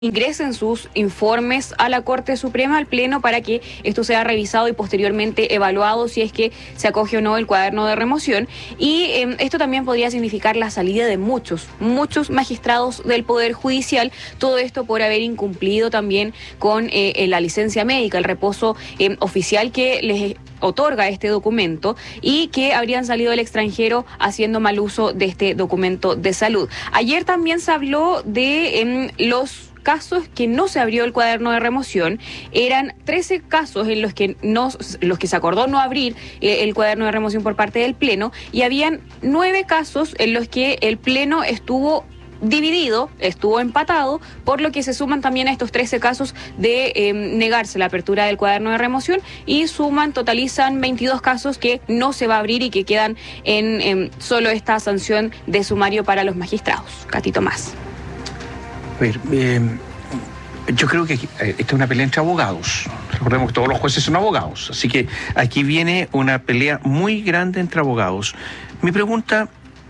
ingresen sus informes a la Corte Suprema, al Pleno, para que esto sea revisado y posteriormente evaluado si es que se acoge o no el cuaderno de remoción. Y esto también podría significar la salida de muchos magistrados del Poder Judicial, todo esto por haber incumplido también con la licencia médica, el reposo oficial que les otorga este documento, y que habrían salido del extranjero haciendo mal uso de este documento de salud. Ayer también se habló de los casos que no se abrió el cuaderno de remoción. Eran 13 casos en los que se acordó no abrir el cuaderno de remoción por parte del Pleno, y habían 9 casos en los que el Pleno estuvo dividido, estuvo empatado, por lo que se suman también a estos 13 casos de negarse la apertura del cuaderno de remoción, y totalizan 22 casos que no se va a abrir y que quedan en solo esta sanción de sumario para los magistrados. Catito más. A ver, yo creo que esta es una pelea entre abogados. Recordemos que todos los jueces son abogados, así que aquí viene una pelea muy grande entre abogados. Mi pregunta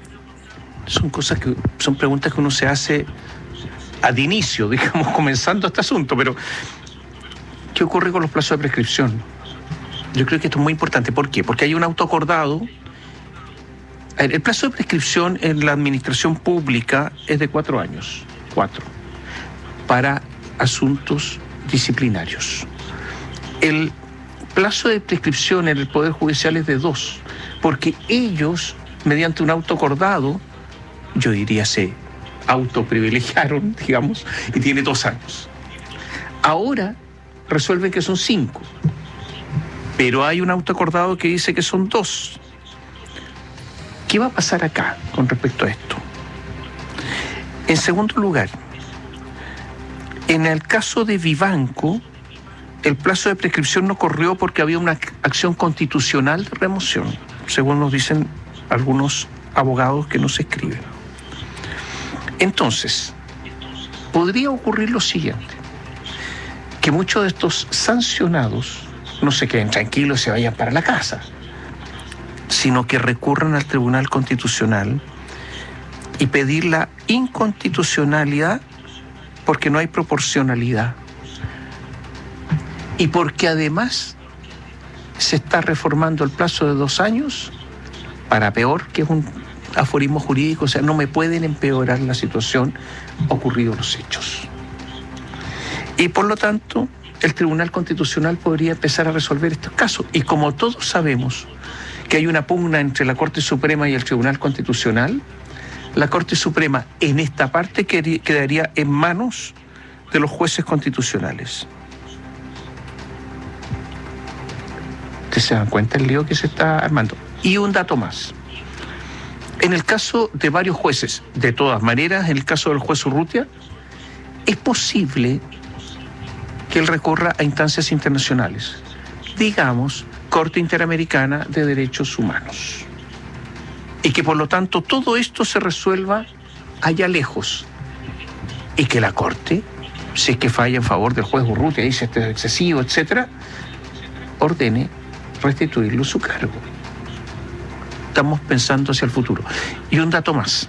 son preguntas que uno se hace ad inicio, digamos, comenzando este asunto, pero ¿qué ocurre con los plazos de prescripción? Yo creo que esto es muy importante. ¿Por qué? Porque hay un auto acordado. El plazo de prescripción en la administración pública es de 4 años. 4. Para asuntos disciplinarios. El plazo de prescripción en el Poder Judicial es de 2, porque ellos, mediante un auto acordado, yo diría se autoprivilegiaron, digamos, y tiene 2 años. Ahora resuelven que son 5, pero hay un auto acordado que dice que son 2. ¿Qué va a pasar acá con respecto a esto? En segundo lugar, en el caso de Vivanco, el plazo de prescripción no corrió porque había una acción constitucional de remoción, según nos dicen algunos abogados que nos escriben. Entonces, podría ocurrir lo siguiente, que muchos de estos sancionados no se queden tranquilos y se vayan para la casa, sino que recurran al Tribunal Constitucional y pedir la inconstitucionalidad porque no hay proporcionalidad y porque además se está reformando el plazo de 2 años para peor, que es un aforismo jurídico, o sea, no me pueden empeorar la situación ocurridos los hechos. Y por lo tanto, el Tribunal Constitucional podría empezar a resolver estos casos. Y como todos sabemos que hay una pugna entre la Corte Suprema y el Tribunal Constitucional, la Corte Suprema en esta parte quedaría en manos de los jueces constitucionales. ¿Ustedes se dan cuenta del lío que se está armando? Y un dato más. En el caso de varios jueces, de todas maneras, en el caso del juez Urrutia, es posible que él recurra a instancias internacionales, digamos, Corte Interamericana de Derechos Humanos, y que por lo tanto todo esto se resuelva allá lejos, y que la Corte, si es que falla en favor del juez Urrutia, dice esto es excesivo, etcétera, ordene restituirlo su cargo. Estamos pensando hacia el futuro. Y un dato más.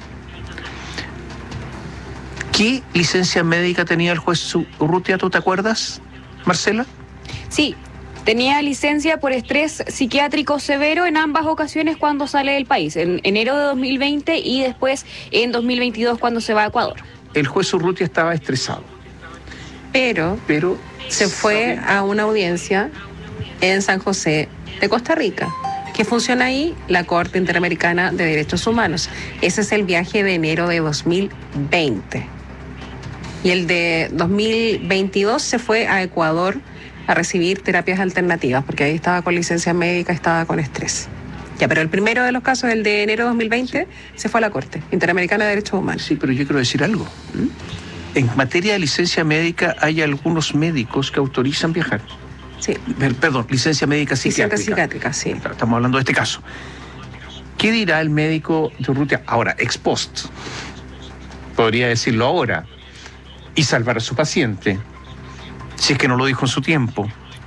¿Qué licencia médica tenía el juez Urrutia? ¿Tú te acuerdas, Marcela? Sí, tenía licencia por estrés psiquiátrico severo en ambas ocasiones cuando sale del país, en enero de 2020 y después en 2022 cuando se va a Ecuador. El juez Urrutia estaba estresado. Pero se fue a una audiencia en San José de Costa Rica. ¿Qué funciona ahí? La Corte Interamericana de Derechos Humanos. Ese es el viaje de enero de 2020. Y el de 2022 se fue a Ecuador a recibir terapias alternativas, porque ahí estaba con licencia médica, estaba con estrés. Ya, pero el primero de los casos, el de enero de 2020, se fue a la Corte Interamericana de Derechos Humanos. Sí, pero yo quiero decir algo. En materia de licencia médica hay algunos médicos que autorizan viajar. Sí. Perdón, licencia médica psiquiátrica. Licencia psiquiátrica, sí. Estamos hablando de este caso. ¿Qué dirá el médico de Urrutia ahora, ex post? Podría decirlo ahora y salvar a su paciente, si es que no lo dijo en su tiempo.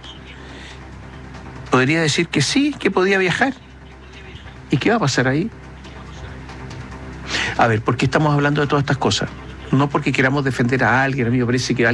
Podría decir que sí, que podía viajar. ¿Y qué va a pasar ahí? A ver, ¿por qué estamos hablando de todas estas cosas? no porque queramos defender a alguien, a mí me parece que